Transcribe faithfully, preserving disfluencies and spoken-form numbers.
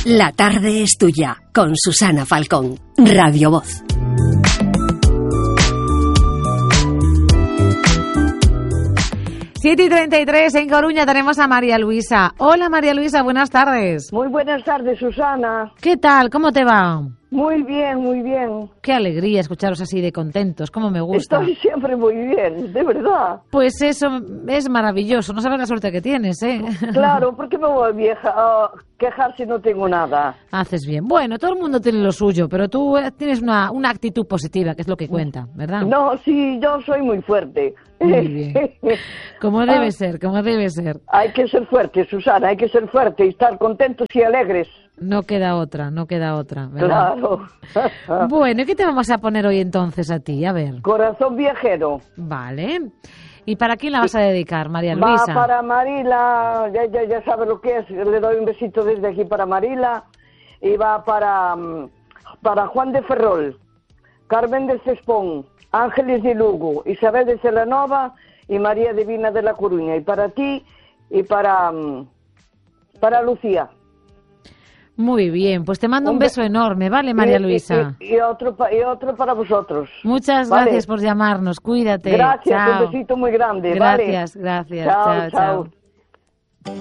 La tarde es tuya, con Susana Falcón, Radio Voz. siete y treinta y tres en Coruña tenemos a María Luisa. Hola María Luisa, buenas tardes. Muy buenas tardes, Susana. ¿Qué tal? ¿Cómo te va? Muy bien, muy bien. Qué alegría escucharos así de contentos, cómo me gusta. Estoy siempre muy bien, de verdad. Pues eso es maravilloso, no sabes la suerte que tienes, ¿eh? Claro, ¿por qué me voy a vieja a quejar si no tengo nada? Haces bien. Bueno, todo el mundo tiene lo suyo, pero tú tienes una, una actitud positiva, que es lo que cuenta, ¿verdad? No, sí, yo soy muy fuerte. Muy bien. Como debe ser, como debe ser. Hay que ser fuerte, Susana, hay que ser fuerte y estar contentos y alegres. No queda otra, no queda otra, ¿verdad? Claro. Bueno, ¿y qué te vamos a poner hoy entonces a ti? A ver. Corazón viajero. Vale. ¿Y para quién la vas a dedicar, María Luisa? Va para Marila, ya, ya, ya sabe lo que es, le doy un besito desde aquí para Marila. Y va para, para Juan de Ferrol, Carmen de Cespón, Ángeles de Lugo, Isabel de Celanova y María Divina de La Coruña. Y para ti y para, para Lucía. Muy bien, pues te mando un, un beso be enorme, ¿vale, María y, Luisa? Y, y, y, otro, y otro para vosotros. Muchas ¿vale? Gracias por llamarnos, cuídate. Gracias, chao. un besito muy grande. Gracias, ¿vale? gracias. Chao, chao. chao. chao.